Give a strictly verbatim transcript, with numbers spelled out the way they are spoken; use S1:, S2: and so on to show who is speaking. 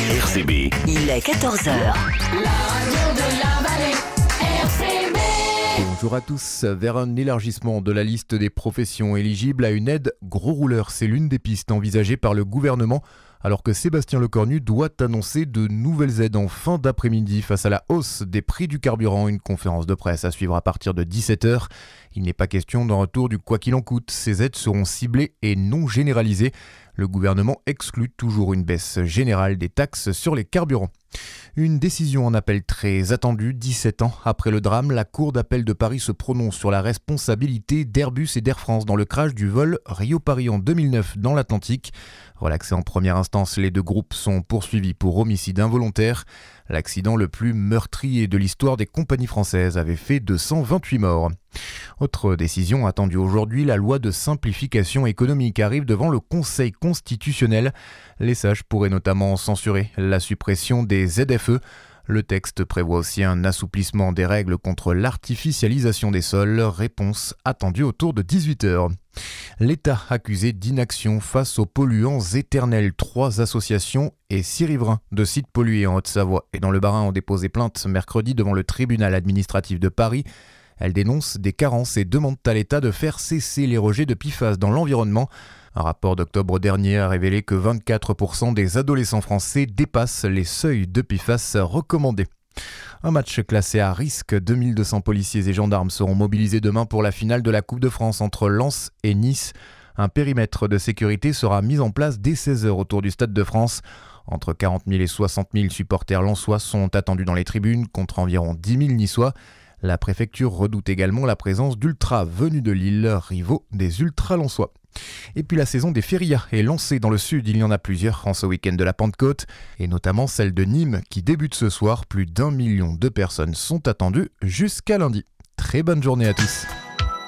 S1: R C B.
S2: Il est quatorze heures.
S3: La radio de la vallée, R C B.
S4: Bonjour à tous. Vers un élargissement de la liste des professions éligibles à une aide gros rouleur, c'est l'une des pistes envisagées par le gouvernement, alors que Sébastien Lecornu doit annoncer de nouvelles aides en fin d'après-midi face à la hausse des prix du carburant. Une conférence de presse à suivre à partir de dix-sept heures. Il n'est pas question d'un retour du quoi qu'il en coûte. Ces aides seront ciblées et non généralisées. Le gouvernement exclut toujours une baisse générale des taxes sur les carburants. Une décision en appel très attendue. dix-sept ans après le drame, la Cour d'appel de Paris se prononce sur la responsabilité d'Airbus et d'Air France dans le crash du vol Rio-Paris en deux mille neuf dans l'Atlantique. Relaxés en première instance, les deux groupes sont poursuivis pour homicide involontaire. L'accident le plus meurtrier de l'histoire des compagnies françaises avait fait deux cent vingt-huit morts. Autre décision attendue aujourd'hui, la loi de simplification économique arrive devant le Conseil constitutionnel. Les sages pourraient notamment censurer la suppression des Z F E. Le texte prévoit aussi un assouplissement des règles contre l'artificialisation des sols. Réponse attendue autour de dix-huit heures. L'État accusé d'inaction face aux polluants éternels. Trois associations et six riverains de sites pollués en Haute-Savoie et dans le Bas-Rhin ont déposé plainte mercredi devant le tribunal administratif de Paris. Elles dénoncent des carences et demandent à l'État de faire cesser les rejets de P F A S dans l'environnement. Un rapport d'octobre dernier a révélé que vingt-quatre pour cent des adolescents français dépassent les seuils de P F A S recommandés. Un match classé à risque. deux mille deux cents policiers et gendarmes seront mobilisés demain pour la finale de la Coupe de France entre Lens et Nice. Un périmètre de sécurité sera mis en place dès seize heures autour du Stade de France. Entre quarante mille et soixante mille supporters lensois sont attendus dans les tribunes contre environ dix mille niçois. La préfecture redoute également la présence d'ultras venus de Lille, rivaux des ultras lensois. Et puis la saison des férias est lancée dans le sud. Il y en a plusieurs en ce week-end de la Pentecôte, et notamment celle de Nîmes qui débute ce soir. Plus d'un million de personnes sont attendues jusqu'à lundi. Très bonne journée à tous.